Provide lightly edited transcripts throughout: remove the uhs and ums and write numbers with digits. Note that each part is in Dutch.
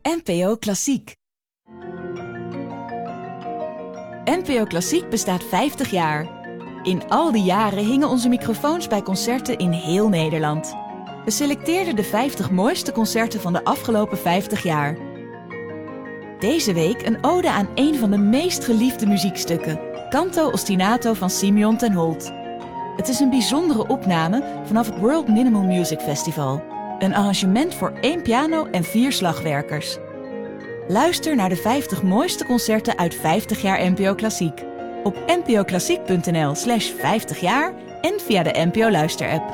NPO Klassiek. NPO Klassiek bestaat 50 jaar. In al die jaren hingen onze microfoons bij concerten in heel Nederland. We selecteerden de 50 mooiste concerten van de afgelopen 50 jaar. Deze week een ode aan een van de meest geliefde muziekstukken, Canto Ostinato van Simeon ten Holt. Het is een bijzondere opname vanaf het World Minimal Music Festival. Een arrangement voor 1 piano en 4 slagwerkers. Luister naar de 50 mooiste concerten uit 50 jaar NPO Klassiek. Op npoklassiek.nl/50 jaar en via de NPO Luister-app.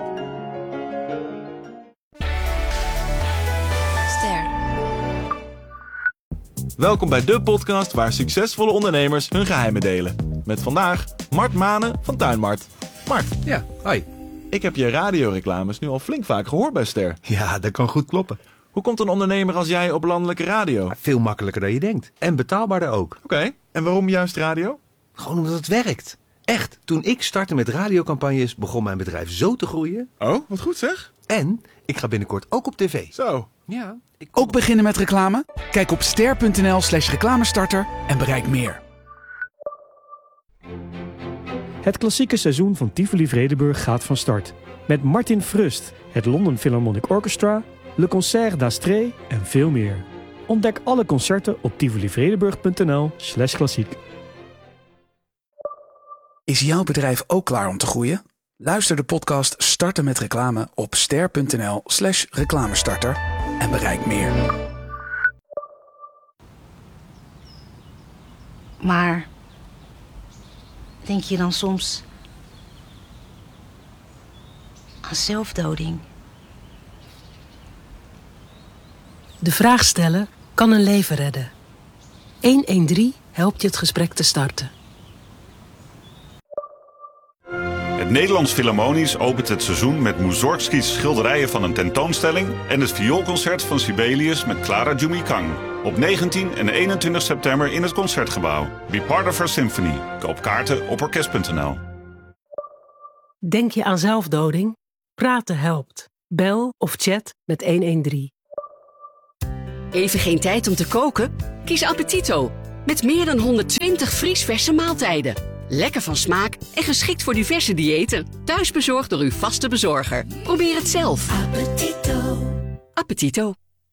Ster. Welkom bij de podcast waar succesvolle ondernemers hun geheimen delen. Met vandaag Mart Manen van Tuinmart. Mart. Ja, hoi. Ik heb je radioreclames nu al flink vaak gehoord bij Ster. Ja, dat kan goed kloppen. Hoe komt een ondernemer als jij op landelijke radio? Veel makkelijker dan je denkt. En betaalbaarder ook. Oké, en waarom juist radio? Gewoon omdat het werkt. Echt, toen ik startte met radiocampagnes begon mijn bedrijf zo te groeien. Oh, wat goed zeg. En ik ga binnenkort ook op tv. Zo. Ja. Ook beginnen met reclame? Kijk op ster.nl/reclamestarter en bereik meer. Het klassieke seizoen van Tivoli Vredenburg gaat van start. Met Martin Frust, het London Philharmonic Orchestra, Le Concert d'Astrée en veel meer. Ontdek alle concerten op tivolivredenburg.nl/klassiek. Is jouw bedrijf ook klaar om te groeien? Luister de podcast Starten met reclame op ster.nl/reclamestarter en bereik meer. Maar denk je dan soms aan zelfdoding? De vraag stellen kan een leven redden. 113 helpt je het gesprek te starten. Het Nederlands Philharmonisch opent het seizoen met Mussorgskis schilderijen van een tentoonstelling en het vioolconcert van Sibelius met Clara Jumikang. Op 19 en 21 september in het Concertgebouw. Be part of our symphony. Koop kaarten op orkest.nl. Denk je aan zelfdoding? Praten helpt. Bel of chat met 113. Even geen tijd om te koken? Kies Appetito. Met meer dan 120 vriesverse maaltijden. Lekker van smaak en geschikt voor diverse diëten. Thuisbezorgd door uw vaste bezorger. Probeer het zelf. Appetito. Appetito.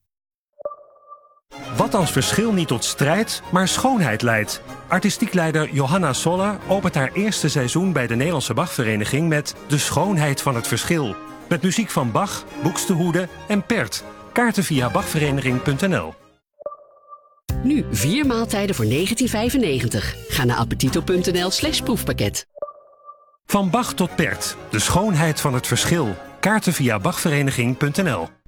Wat als verschil niet tot strijd, maar schoonheid leidt? Artistiek leider Johanna Soller opent haar eerste seizoen bij de Nederlandse Bachvereniging met De Schoonheid van het Verschil. Met muziek van Bach, Buxtehude en Pärt. Kaarten via bachvereniging.nl. Nu 4 maaltijden voor €19,95. Ga naar appetito.nl/proefpakket. Van Bach tot Pärt. De Schoonheid van het Verschil. Kaarten via bachvereniging.nl.